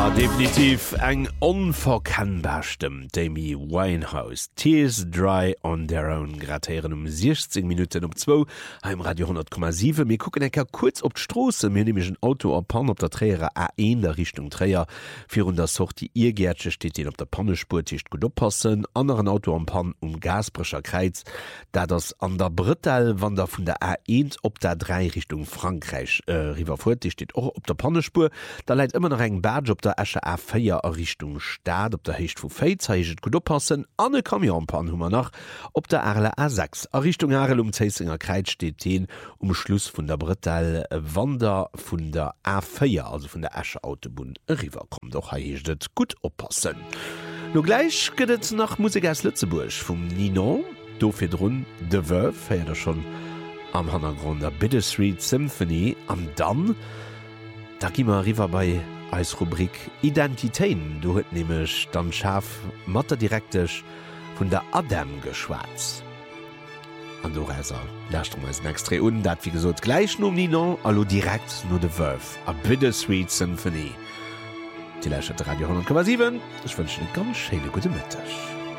Definitiv eng onverkennbar stimmt Amy Winehouse. Tears dry on their own gratieren 16 Minuten um 2 heim Radio 10,7. Wir gucken ecker kurz op d'Strosse, mir nämlich ein Auto op Pan op der Träger A1 der Richtung Träger. Für der Sort die Irrgärtsche steht den op der Pannespur ticht gut oppassen. Anderen Auto am Pan Gasbrecher Kreiz, da das an der Brittel wander von der A1 op der 3 Richtung Frankreich Riverfurt, die steht auch op der Pannespur. Da leiht immer noch eng Badge op der Asche A4 a Richtung Staat op der Hecht vu Féitzeiget gut oppassen an e Kamionpan hummer nach op der Arle A6 a Richtung Arel Zeisinger Kreit steht den Schluss vun der Brittel Wander vun der A4 also vun der Asche Autobun River kommt doch haet gut oppassen. No gleich gëtt nach Musik aus Lützeburg vum Nino dofir run de Verve feiert er schon am Hannergrund der Bittersweet Symphony am dann da gimmer River bei als Rubrik Identitéen du huet nämlich dann scharf Matter direktech vun der Adam geschwarz. An du Reiser Lästrom als extré un dat wie gesot gleich no Nino allo direkt no de Verve a Bittersweet Symphony. Die Lächer Radio 10,7 ich wünsche eine ganz schöne gute Mittag.